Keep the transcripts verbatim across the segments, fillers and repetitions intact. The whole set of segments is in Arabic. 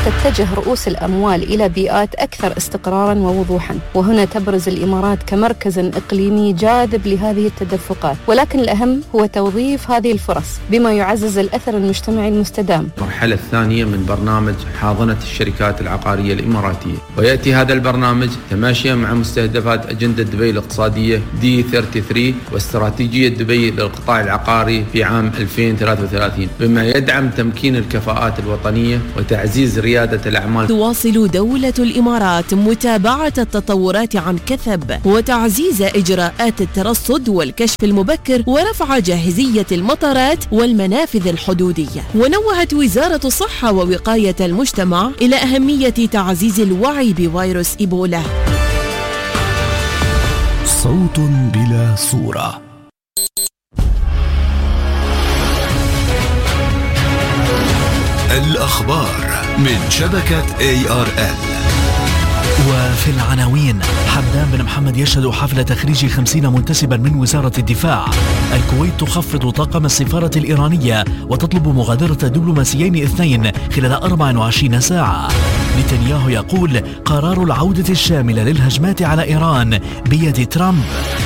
تتجه رؤوس الأموال إلى بيئات أكثر استقراراً ووضوحاً، وهنا تبرز الإمارات كمركز إقليمي جاذب لهذه التدفقات. ولكن الأهم هو توظيف هذه الفرص بما يعزز الأثر المجتمعي المستدام. المرحلة الثانية من برنامج حاضنة الشركات العقارية الإماراتية، ويأتي هذا البرنامج تماشيا مع مستهدفات أجندة دبي الاقتصادية دي ثلاثة وثلاثين واستراتيجية دبي للقطاع العقاري في عام ألفين وثلاثة وثلاثين، بما يدعم تمكين الكفاءات الوطنية وتعزيز ريادة الأعمال. تواصل دولة الإمارات متابعة التطورات عن كثب وتعزيز إجراءات الترصد والكشف المبكر ورفع جاهزية المطارات والمنافذ الحدودية. ونوهت وزارة الصحة ووقاية المجتمع إلى أهمية تعزيز الوعي بفيروس إيبولا. صوت بلا صورة. الأخبار من شبكة إيه آر إل. وفي العناوين: حمدان بن محمد يشهد حفل تخريج خمسين منتسبا من وزارة الدفاع. الكويت تخفض طاقم السفارة الإيرانية وتطلب مغادرة دبلوماسيين اثنين خلال أربع وعشرين ساعة. نتنياهو يقول قرار العودة الشاملة للهجمات على إيران بيد ترامب.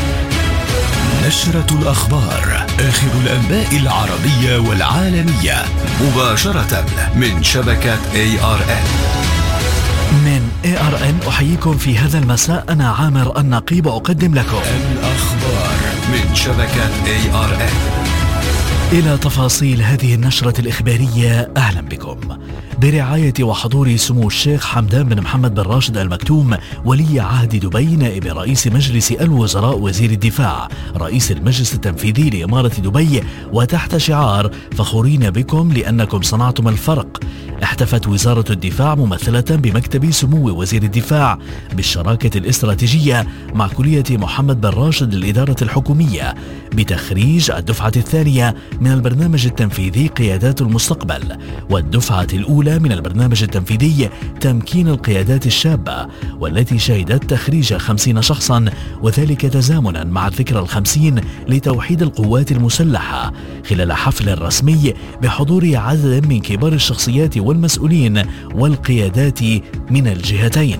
نشرة الأخبار، آخر الأنباء العربية والعالمية، مباشرة من شبكة إيه آر إل. من إيه آر إل أحييكم في هذا المساء، أنا عامر النقيب أقدم لكم الأخبار من شبكة إيه آر إل. إلى تفاصيل هذه النشرة الإخبارية، أهلا بكم. برعاية وحضور سمو الشيخ حمدان بن محمد بن راشد المكتوم ولي عهد دبي، نائب رئيس مجلس الوزراء وزير الدفاع، رئيس المجلس التنفيذي لإمارة دبي، وتحت شعار فخورين بكم لأنكم صنعتم الفرق، احتفت وزارة الدفاع ممثلة بمكتب سمو وزير الدفاع بالشراكة الاستراتيجية مع كلية محمد بن راشد للإدارة الحكومية بتخريج الدفعة الثانية من البرنامج التنفيذي قيادات المستقبل، والدفعة الأولى من البرنامج التنفيذي تمكين القيادات الشابة، والتي شهدت تخريج خمسين شخصا، وذلك تزامنا مع الذكرى الخمسين لتوحيد القوات المسلحة، خلال حفل رسمي بحضور عدد من كبار الشخصيات والمسؤولين والقيادات من الجهتين.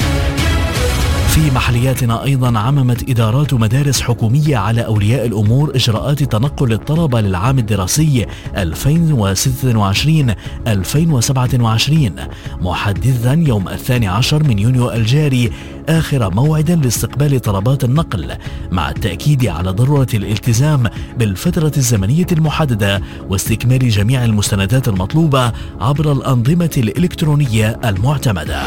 في محلياتنا أيضا عممت إدارات مدارس حكومية على أولياء الأمور إجراءات تنقل الطلبة للعام الدراسي ألفين وستة وعشرين ألفين وسبعة وعشرين، محددا يوم الثاني عشر من يونيو الجاري آخر موعد لاستقبال طلبات النقل، مع التأكيد على ضرورة الالتزام بالفترة الزمنية المحددة واستكمال جميع المستندات المطلوبة عبر الأنظمة الإلكترونية المعتمدة.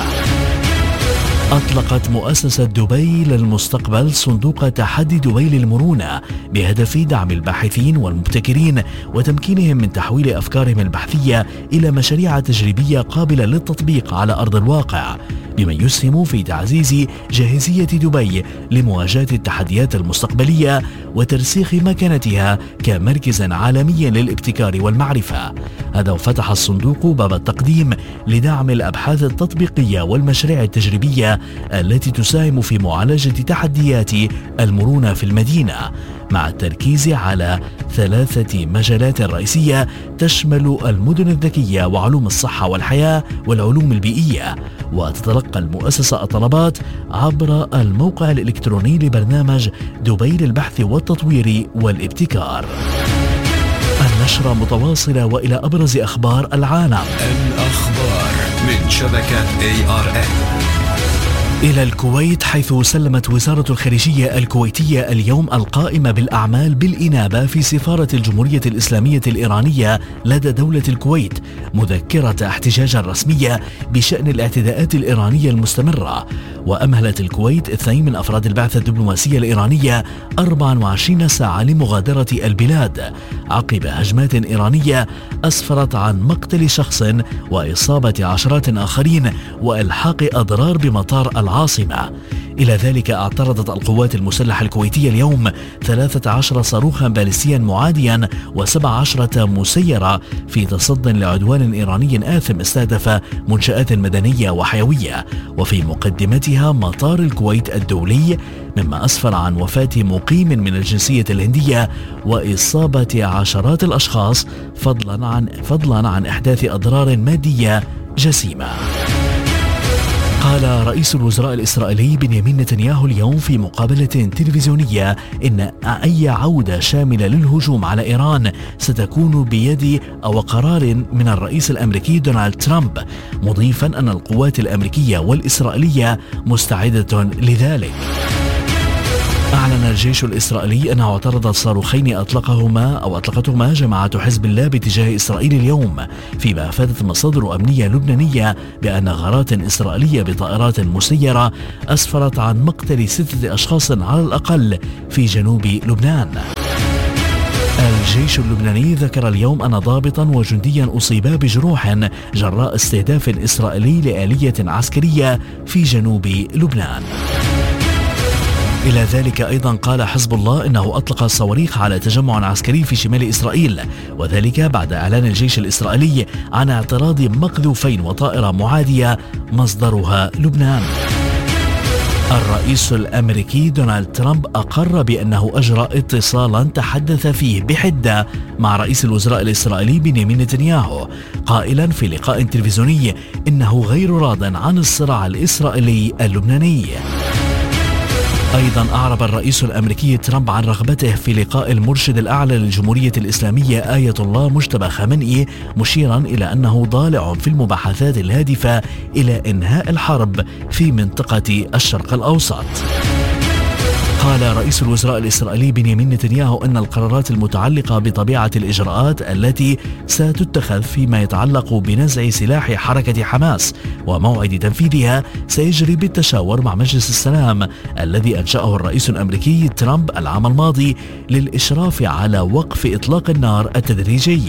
أطلقت مؤسسة دبي للمستقبل صندوق تحدي دبي للمرونة بهدف دعم الباحثين والمبتكرين وتمكينهم من تحويل أفكارهم البحثية إلى مشاريع تجريبية قابلة للتطبيق على أرض الواقع، بما يسهم في تعزيز جاهزية دبي لمواجهة التحديات المستقبلية وترسيخ مكانتها كمركز عالمي للابتكار والمعرفة. هذا وفتح الصندوق باب التقديم لدعم الأبحاث التطبيقية والمشاريع التجريبية التي تساهم في معالجة تحديات المرونة في المدينة، مع التركيز على ثلاثة مجالات رئيسية تشمل المدن الذكية وعلوم الصحة والحياة والعلوم البيئية. وتتلقى المؤسسة الطلبات عبر الموقع الإلكتروني لبرنامج دبي للبحث والتطوير والابتكار. النشرة متواصلة وإلى أبرز أخبار العالم. الأخبار من شبكة إيه آر إل. إلى الكويت، حيث سلمت وزارة الخارجية الكويتية اليوم القائمة بالأعمال بالإنابة في سفارة الجمهورية الإسلامية الإيرانية لدى دولة الكويت مذكرة احتجاج رسمية بشأن الاعتداءات الإيرانية المستمرة. وأمهلت الكويت اثنين من أفراد البعثة الدبلوماسية الإيرانية أربع وعشرين ساعة لمغادرة البلاد عقب هجمات إيرانية أسفرت عن مقتل شخص وإصابة عشرات آخرين وإلحاق أضرار بمطار العاصمة. إلى ذلك اعترضت القوات المسلحة الكويتية اليوم ثلاثة عشر صاروخا باليستيا معاديا وسبع عشرة مسيرة في تصد لعدوان إيراني آثم استهدف منشآت مدنية وحيوية، وفي مقدمتها مطار الكويت الدولي، مما أسفر عن وفاة مقيم من الجنسية الهندية وإصابة عشرات الأشخاص، فضلا عن فضلا عن إحداث أضرار مادية جسيمة. قال رئيس الوزراء الإسرائيلي بنيامين نتنياهو اليوم في مقابلة تلفزيونية إن أي عودة شاملة للهجوم على إيران ستكون بيد أو قرار من الرئيس الأمريكي دونالد ترامب، مضيفا أن القوات الأمريكية والإسرائيلية مستعدة لذلك. أعلن الجيش الإسرائيلي أنه اعترض صاروخين أطلقهما أو أطلقتهما جماعة حزب الله باتجاه إسرائيل اليوم، فيما أفادت مصادر أمنية لبنانية بأن غارات إسرائيلية بطائرات مسيرة أسفرت عن مقتل ستة أشخاص على الأقل في جنوب لبنان. الجيش اللبناني ذكر اليوم أن ضابطا وجنديا أصيبا بجروح جراء استهداف إسرائيلي لآلية عسكرية في جنوب لبنان. إلى ذلك أيضا قال حزب الله إنه أطلق صواريخ على تجمع عسكري في شمال إسرائيل، وذلك بعد إعلان الجيش الإسرائيلي عن اعتراض مقذوفين وطائرة معادية مصدرها لبنان. الرئيس الأمريكي دونالد ترامب أقر بأنه أجرى اتصالا تحدث فيه بحدة مع رئيس الوزراء الإسرائيلي بنيامين نتنياهو، قائلا في لقاء تلفزيوني إنه غير راض عن الصراع الإسرائيلي اللبناني. أيضا أعرب الرئيس الأمريكي ترامب عن رغبته في لقاء المرشد الأعلى للجمهورية الإسلامية آية الله مجتبى خامنئي، مشيرا إلى أنه ضالع في المباحثات الهادفة إلى إنهاء الحرب في منطقة الشرق الأوسط. قال رئيس الوزراء الإسرائيلي بنيامين نتنياهو أن القرارات المتعلقة بطبيعة الإجراءات التي ستتخذ فيما يتعلق بنزع سلاح حركة حماس وموعد تنفيذها سيجري بالتشاور مع مجلس السلام الذي أنشأه الرئيس الأمريكي ترامب العام الماضي للإشراف على وقف إطلاق النار التدريجي.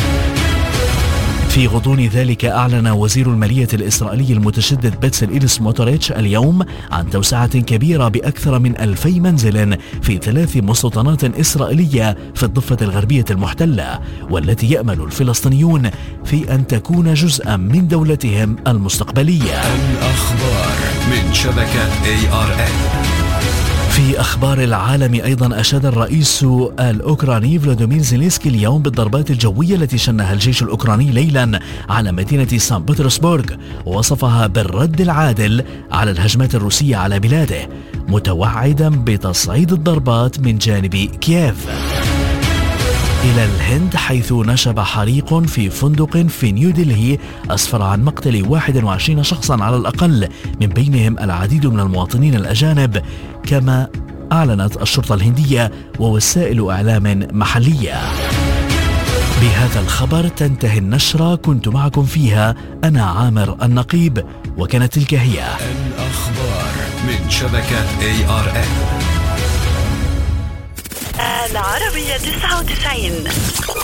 في غضون ذلك أعلن وزير المالية الإسرائيلي المتشدد بيتسل سموتريتش اليوم عن توسعة كبيرة بأكثر من ألفي منزل في ثلاث مستوطنات إسرائيلية في الضفة الغربية المحتلة، والتي يأمل الفلسطينيون في أن تكون جزءا من دولتهم المستقبلية. الأخبار من شبكة إيه آر إن. في أخبار العالم أيضا أشاد الرئيس الأوكراني فلاديمير زيلينسكي اليوم بالضربات الجوية التي شنها الجيش الأوكراني ليلا على مدينة سان بطرسبورغ، ووصفها بالرد العادل على الهجمات الروسية على بلاده، متوعدا بتصعيد الضربات من جانب كييف. إلى الهند، حيث نشب حريق في فندق في نيودلهي أسفر عن مقتل واحد وعشرين شخصا على الأقل، من بينهم العديد من المواطنين الأجانب، كما أعلنت الشرطة الهندية ووسائل إعلام محلية. بهذا الخبر تنتهي النشرة، كنت معكم فيها أنا عامر النقيب، وكانت تلك هي الأخبار من شبكة إيه آر إن. العربية تسعة وتسعين.